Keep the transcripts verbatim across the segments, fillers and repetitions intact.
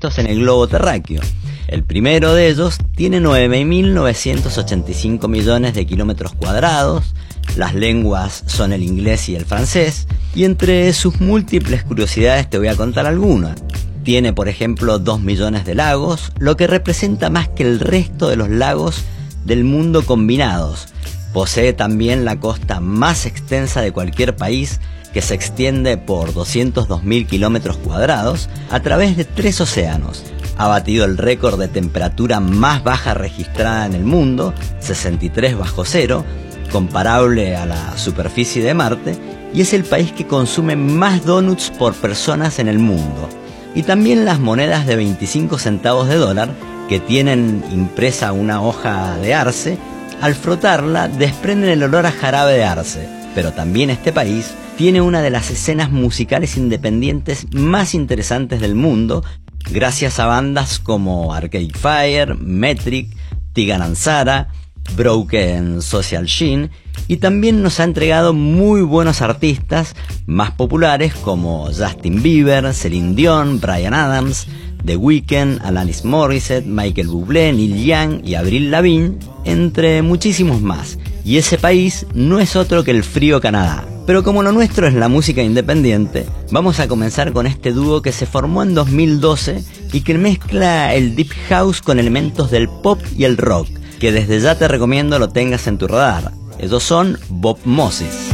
puestos en el globo terráqueo. El primero de ellos tiene nueve mil novecientos ochenta y cinco millones de kilómetros cuadrados, las lenguas son el inglés y el francés, y entre sus múltiples curiosidades te voy a contar algunas. Tiene, por ejemplo, dos millones de lagos, lo que representa más que el resto de los lagos del mundo combinados. Posee también la costa más extensa de cualquier país, que se extiende por doscientos dos mil kilómetros cuadrados a través de tres océanos. Ha batido el récord de temperatura más baja registrada en el mundo, sesenta y tres bajo cero, comparable a la superficie de Marte, y es el país que consume más donuts por personas en el mundo. Y también las monedas de veinticinco centavos de dólar, que tienen impresa una hoja de arce, al frotarla desprenden el olor a jarabe de arce. Pero también este país tiene una de las escenas musicales independientes más interesantes del mundo, gracias a bandas como Arcade Fire, Metric, Tigran Anzara, Broken Social Scene, y también nos ha entregado muy buenos artistas más populares como Justin Bieber, Celine Dion, Bryan Adams, The Weeknd, Alanis Morissette, Michael Bublé, Neil Young y Avril Lavigne, entre muchísimos más. Y ese país no es otro que el frío Canadá. Pero como lo nuestro es la música independiente, vamos a comenzar con este dúo que se formó en dos mil doce y que mezcla el deep house con elementos del pop y el rock, que desde ya te recomiendo lo tengas en tu radar. Ellos son Bob Moses.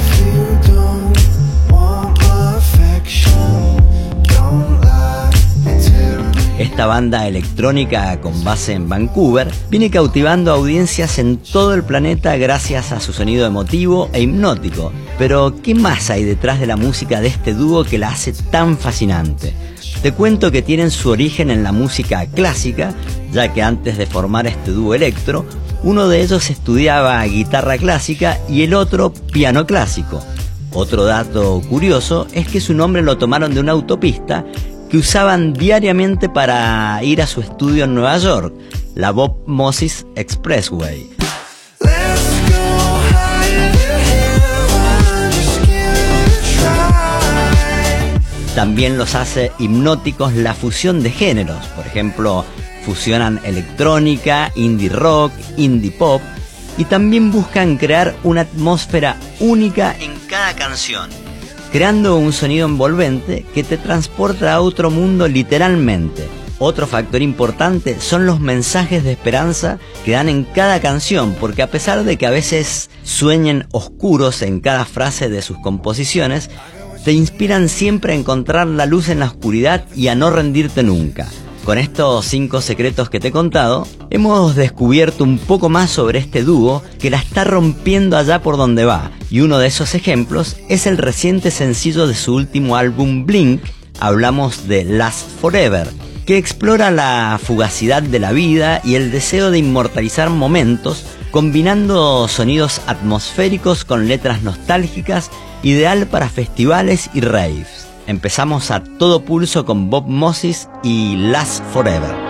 Esta banda electrónica con base en Vancouver viene cautivando audiencias en todo el planeta gracias a su sonido emotivo e hipnótico. Pero, ¿qué más hay detrás de la música de este dúo que la hace tan fascinante? Te cuento que tienen su origen en la música clásica, ya que antes de formar este dúo electro, uno de ellos estudiaba guitarra clásica y el otro piano clásico. Otro dato curioso es que su nombre lo tomaron de una autopista que usaban diariamente para ir a su estudio en Nueva York, la Bob Moses Expressway. También los hace hipnóticos la fusión de géneros, por ejemplo, fusionan electrónica, indie rock, indie pop, y también buscan crear una atmósfera única en cada canción, creando un sonido envolvente que te transporta a otro mundo literalmente. Otro factor importante son los mensajes de esperanza que dan en cada canción, porque a pesar de que a veces sueñen oscuros en cada frase de sus composiciones, te inspiran siempre a encontrar la luz en la oscuridad y a no rendirte nunca. Con estos cinco secretos que te he contado, hemos descubierto un poco más sobre este dúo que la está rompiendo allá por donde va. Y uno de esos ejemplos es el reciente sencillo de su último álbum Blink. Hablamos de Last Forever, que explora la fugacidad de la vida y el deseo de inmortalizar momentos, combinando sonidos atmosféricos con letras nostálgicas, ideal para festivales y raves. Empezamos a todo pulso con Bob Moses y Last Forever.